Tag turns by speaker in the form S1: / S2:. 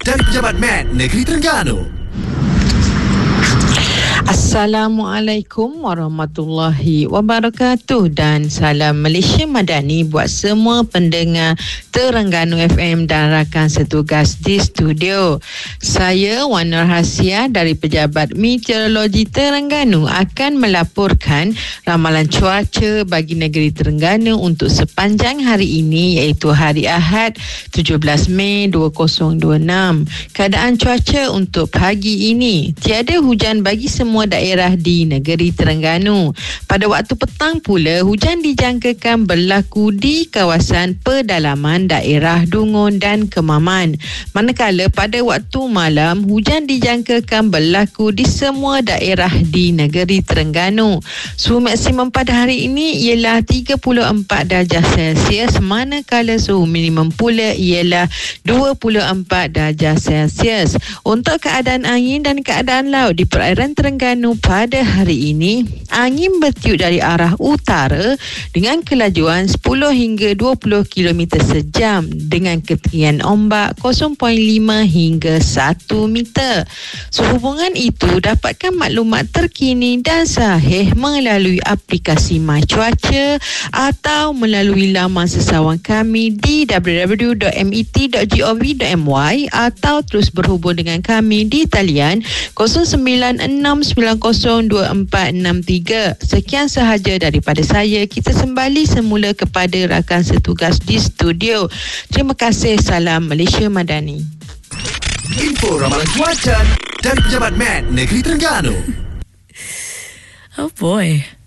S1: dari Pejabat Med Negeri Terengganu.
S2: Assalamualaikum warahmatullahi wabarakatuh dan salam Malaysia Madani buat semua pendengar Terengganu FM dan rakan setugas di studio. Saya Wan Nur Hasia dari Pejabat Meteorologi Terengganu akan melaporkan ramalan cuaca bagi negeri Terengganu untuk sepanjang hari ini, iaitu hari Ahad 17 Mei 2026. Keadaan cuaca untuk pagi ini, tiada hujan bagi semua daerah di negeri Terengganu. Pada waktu petang pula, hujan dijangkakan berlaku di kawasan pedalaman daerah Dungun dan Kemaman. Manakala pada waktu malam, hujan dijangkakan berlaku di semua daerah di negeri Terengganu. Suhu maksimum pada hari ini ialah 34 darjah Celsius, manakala suhu minimum pula ialah 24 darjah Celsius. Untuk keadaan angin dan keadaan laut di perairan Terengganu pada hari ini, angin bertiup dari arah utara dengan kelajuan 10 hingga 20 km sejam dengan ketinggian ombak 0.5 hingga 1 meter. Sehubungan itu, dapatkan maklumat terkini dan sahih melalui aplikasi My Cuaca atau melalui laman sesawang kami di www.met.gov.my atau terus berhubung dengan kami di talian 0969024463. Sekian sahaja daripada saya. Kita sembali semula kepada rakan setugas di studio. Terima kasih. Salam Malaysia Madani.
S1: Info ramalan cuaca dari Pejabat Med Negeri Terengganu.
S3: Oh boy.